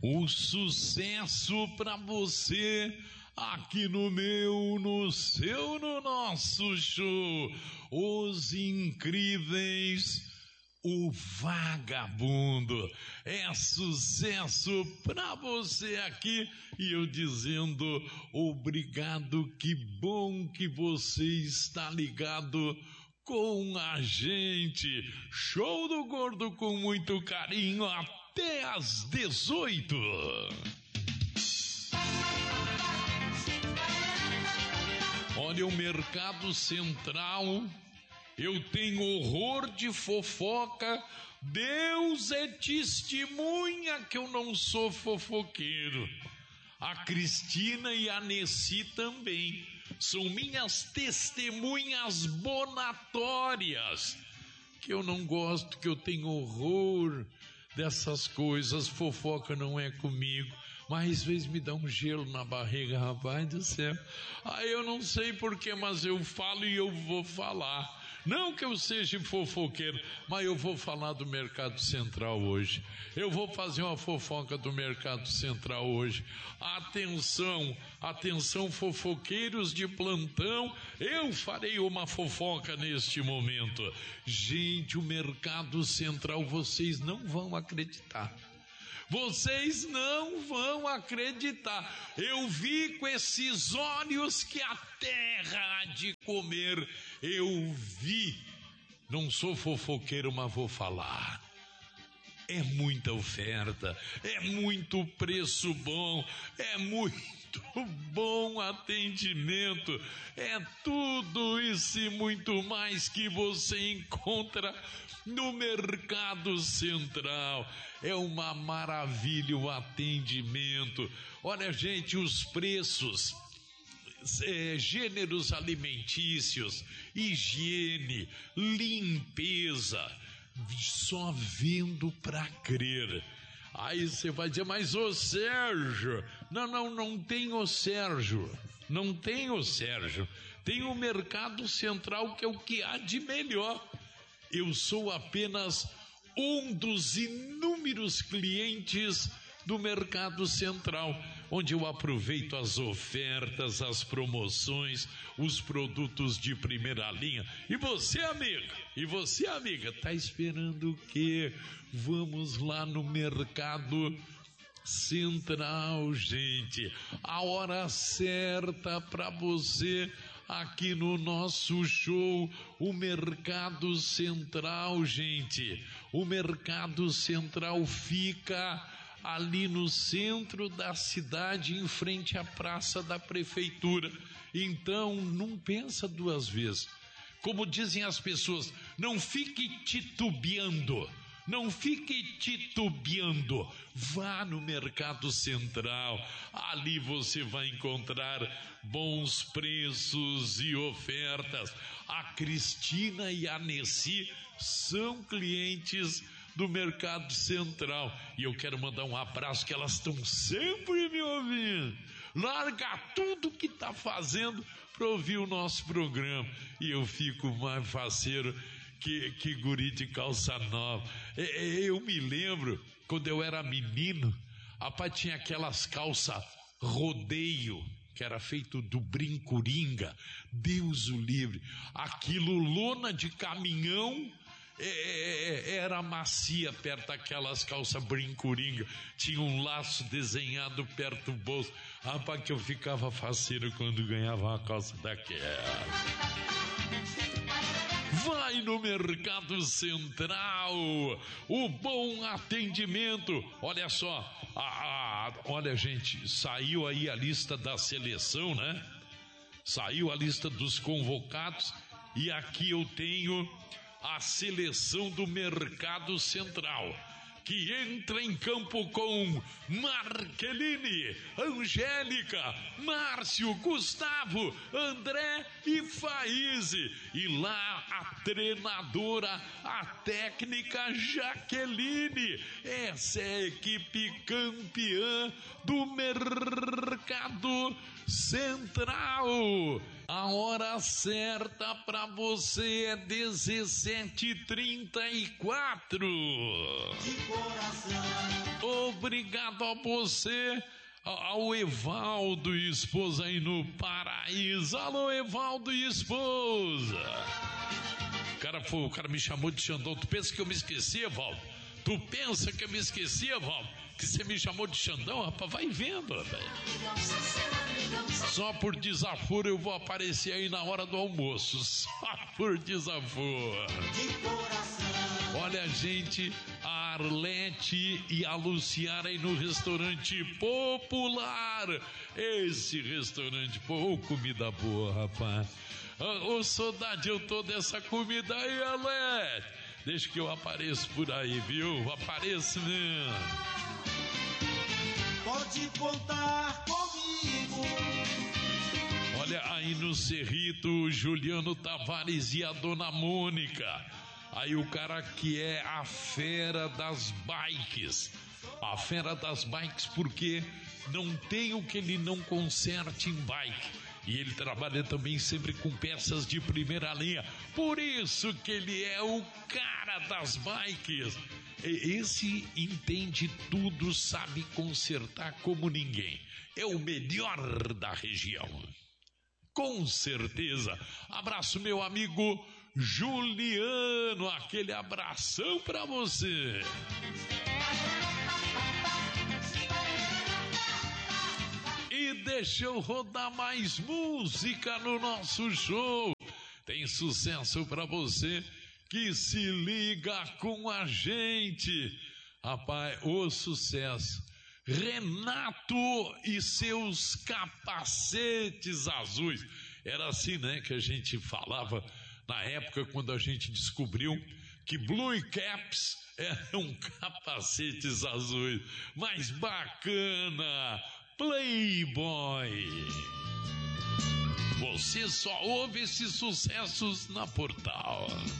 O sucesso pra você aqui no meu, no seu, no nosso show. Os Incríveis, o Vagabundo. É sucesso pra você aqui. E eu dizendo obrigado, que bom que você está ligado com a gente. Show do Gordo com muito carinho até às 18. Olha, o Mercado Central, eu tenho horror de fofoca. Deus é testemunha que eu não sou fofoqueiro. A Cristina e a Nessi também são minhas testemunhas bonatórias, que eu não gosto, que eu tenho horror dessas coisas. Fofoca não é comigo, mas às vezes me dá um gelo na barriga, rapaz do céu. Aí eu não sei porquê, mas eu falo e eu vou falar. Não que eu seja fofoqueiro, mas eu vou falar do Mercado Central hoje. Eu vou fazer uma fofoca do Mercado Central hoje. Atenção, atenção, fofoqueiros de plantão, eu farei uma fofoca neste momento. Gente, o Mercado Central, vocês não vão acreditar. Vocês não vão acreditar. Eu vi com esses olhos que a terra há de comer. Eu vi. Não sou fofoqueiro, mas vou falar. É muita oferta, é muito preço bom, é muito bom atendimento, é tudo isso e muito mais que você encontra no Mercado Central. É uma maravilha o atendimento. Olha, gente, os preços, gêneros alimentícios, higiene, limpeza, só vendo pra crer. Aí você vai dizer, mas ô Sérgio, não tem o Sérgio, não tem o Sérgio, tem o Mercado Central, que é o que há de melhor. Eu sou apenas um dos inúmeros clientes do Mercado Central, onde eu aproveito as ofertas, as promoções, os produtos de primeira linha. E você, amiga, tá esperando o quê? Vamos lá no Mercado Central, gente. A hora certa para você aqui no nosso show, o Mercado Central, gente. O Mercado Central fica ali no centro da cidade, em frente à praça da prefeitura. Então, não pensa duas vezes. Como dizem as pessoas, não fique titubeando. Não fique titubeando. Vá no Mercado Central. Ali você vai encontrar bons preços e ofertas. A Cristina e a Nessi são clientes do Mercado Central. E eu quero mandar um abraço, que elas estão sempre me ouvindo. Larga tudo que está fazendo para ouvir o nosso programa. E eu fico mais faceiro que guri de calça nova. Eu me lembro, quando eu era menino, a pai tinha aquelas calças rodeio, que era feito do brincuringa. Deus o livre. Aquilo, lona de caminhão, era macia perto daquelas calças brincuringa. Tinha um laço desenhado perto do bolso. Rapaz, que eu ficava faceiro quando ganhava uma calça daquela. Vai no Mercado Central, o bom atendimento. Olha só, olha, gente, saiu aí a lista da seleção, né? Saiu a lista dos convocados, e aqui eu tenho a seleção do Mercado Central, que entra em campo com Marqueline, Angélica, Márcio, Gustavo, André e Faíse. E lá a treinadora, a técnica Jaqueline. Essa é a equipe campeã do Mercado Central. A hora certa para você é 17h34. De coração. obrigado a você, ao Evaldo e esposa aí no Paraíso. Alô, Evaldo e esposa. O cara me chamou de Xandão. Tu pensa que eu me esqueci, Evaldo? Tu pensa que eu me esqueci, Evaldo? Que você me chamou de Xandão, rapaz? Vai vendo, rapaz. Só por desaforo eu vou aparecer aí na hora do almoço. Só por desaforo. Olha, gente, a Arlete e a Luciara aí no restaurante popular. Esse restaurante, pô, comida boa, rapaz. Ô, saudade eu tô dessa comida aí, Arlete. Deixa que eu apareço por aí, viu? Apareço mesmo. Pode contar comigo. Olha, aí no Cerrito, o Juliano Tavares e a Dona Mônica. Aí o cara que é a fera das bikes. A fera das bikes porque não tem o que ele não conserte em bike. E ele trabalha também sempre com peças de primeira linha. Por isso que ele é o cara das bikes. Esse entende tudo, sabe consertar como ninguém. É o melhor da região. Com certeza. Abraço, meu amigo Juliano. Aquele abração pra você. E deixa eu rodar mais música no nosso show. Tem sucesso pra você que se liga com a gente. Rapaz, o sucesso. Renato e seus capacetes azuis. Era assim, né, que a gente falava na época quando a gente descobriu que Blue Caps eram capacetes azuis. Mas bacana, Playboy. Você só ouve esses sucessos na Portal.